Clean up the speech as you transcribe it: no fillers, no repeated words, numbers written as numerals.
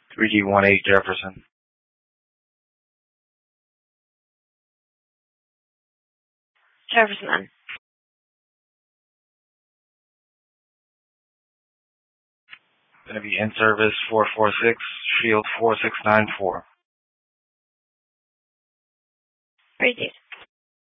3D18 Jefferson. Jefferson then. Going to be in service 446, Shield 4694. Repeat.